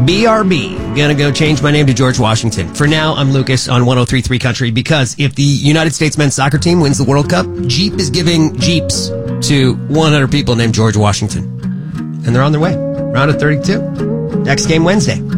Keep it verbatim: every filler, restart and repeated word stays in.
B R B. Gonna go change my name to George Washington. For now, I'm Lucas on one oh three point three Country, because if the United States men's soccer team wins the World Cup, Jeep is giving Jeeps to one hundred people named George Washington. And they're on their way. Round of thirty-two. Next game Wednesday.